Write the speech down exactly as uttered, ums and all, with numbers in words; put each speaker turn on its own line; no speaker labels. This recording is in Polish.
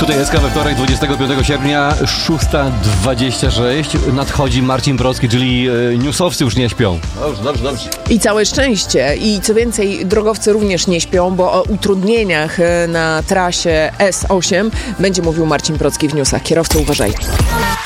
Tutaj S K we wtorek, dwudziestego piątego sierpnia, szósta dwadzieścia sześć. Nadchodzi Marcin Procki, czyli e, newsowcy już nie śpią. Dobrze, dobrze, dobrze.
I całe szczęście. I co więcej, drogowcy również nie śpią, bo o utrudnieniach na trasie S osiem będzie mówił Marcin Procki w newsach. Kierowcy, uważajcie.